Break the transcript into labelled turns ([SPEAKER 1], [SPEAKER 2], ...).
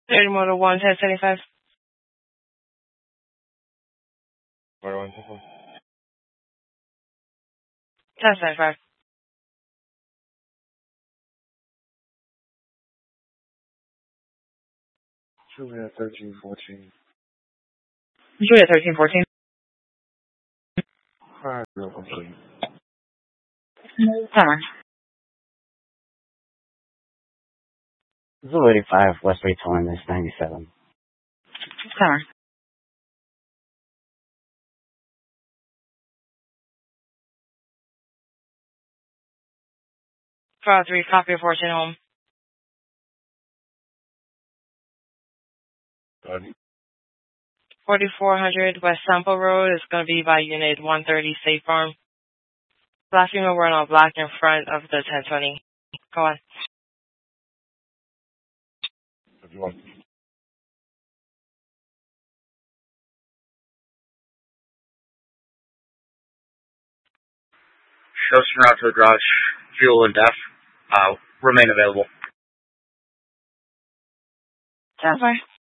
[SPEAKER 1] Third Motor 1, 1075.
[SPEAKER 2] Motor 1,
[SPEAKER 1] 1075.
[SPEAKER 2] Juliet 1314.
[SPEAKER 1] Juliet 1314.
[SPEAKER 2] Alright, real complete.
[SPEAKER 1] Summer.
[SPEAKER 3] Zulu 85, West 320, this 97.
[SPEAKER 1] Summer. 403, copy of 14 home.
[SPEAKER 2] Done.
[SPEAKER 1] 4400 West Sample Road is going to be by Unit 130 State Farm. Flashing over on black in front of the 1020. Go on.
[SPEAKER 2] 51.
[SPEAKER 4] Shows route to the garage, fuel and def, remain available.
[SPEAKER 1] 10-5.